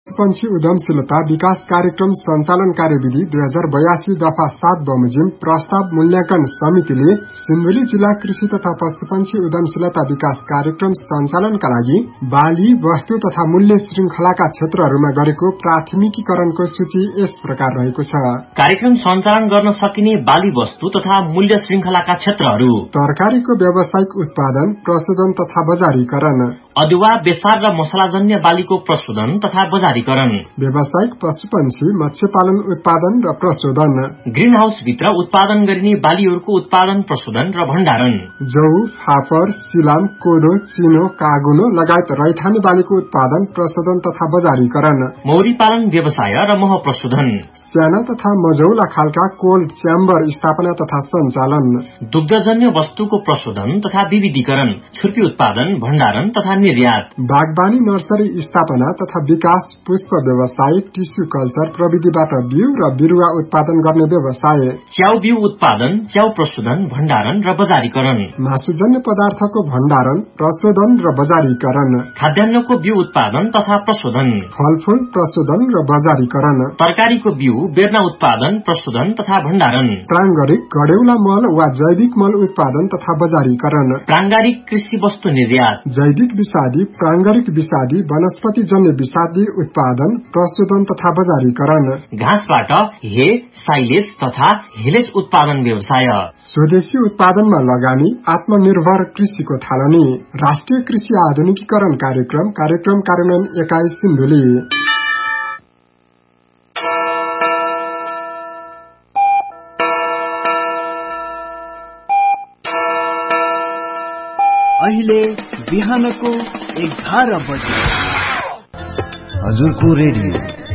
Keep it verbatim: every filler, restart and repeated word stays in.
पशुपन्छी उद्यमशीलता विकास कार्यक्रम सञ्चालन कार्यविधि दुई हजार बयासी दफा सात बमोजिम प्रस्ताव मूल्याङ्कन समितिले सिन्धुली जिल्ला कृषि तथा पशुपन्छी उद्यमशीलता विकास कार्यक्रम सञ्चालनका लागि बाली वस्तु तथा मूल्य श्रृंखलाका क्षेत्रहरूमा गरेको प्राथमिकीकरणको सूची यस प्रकार रहेको छ। कार्यक्रम सञ्चालन गर्न सकिने बाली वस्तु तथा मूल्य श्रृंखलाका क्षेत्रहरू: तरकारीको व्यावसायिक उत्पादन, प्रशोधन तथा बजारीकरण, अदुवा, बेसार र मसलाजन्य बालीको प्रशोधन तथा बजारीकरण, व्यावसायिक पशुपन्छी मत्स्य पालन उत्पादन र प्रशोधन, ग्रीन हाउस भित्र उत्पादन गरिने बालीहरूको उत्पादन, प्रशोधन र भण्डारण, जौ, फापर, सिलाम, कोदो, चिनो, कागुनो लगायत रैथाने बालीको उत्पादन, प्रशोधन तथा बजारीकरण, मौरी पालन व्यवसाय र मह प्रशोधन, साना तथा मझौला खालका कोल्ड च्याम्बर स्थापना तथा सञ्चालन, दुग्धजन्य वस्तुको प्रशोधन तथा विविधीकरण, छुर्पी उत्पादन, भण्डारण तथा निर्यात, बागबानी नर्सरी स्थापना तथा विकास, पुष्प व्यवसाय, टिस्यु कल्चर प्रविधिबाट बिउ र बिरुवा उत्पादन गर्ने व्यवसाय, च्याउ बिउ उत्पादन, च्याउ प्रशोधन, भण्डारण र बजारीकरण, मासुजन्य पदार्थको भण्डारण, प्रशोधन र बजारीकरण, खाद्यान्नको बिउ उत्पादन तथा प्रशोधन, फलफूल प्रशोधन र बजारीकरण, तरकारीको बिउ, बेर्ना उत्पादन, प्रशोधन तथा भण्डारण, प्रांगरिक गडेउला मल वा जैविक मल उत्पादन तथा बजारीकरण, प्रांगारिक कृषि वस्तु निर्यात, जैविक विषादी, प्रांगरिक विषादी, वनस्पति जन्य विषादी उत्पादन, प्रशोधन तथा बजारीकरण, घाँसबाट हे, साइलेज तथा हेलेज उत्पादन व्यवसाय, स्वदेशी उत्पादनमा लगानी, आत्मनिर्भर कृषिको थालनी, राष्ट्रिय कृषि आधुनिकीकरण कार्यक्रम, कार्यक्रम कार्यान्वयन एकाइ सिन्धुली। अहिले बिहानको एघार बजे हजुरको रेडियो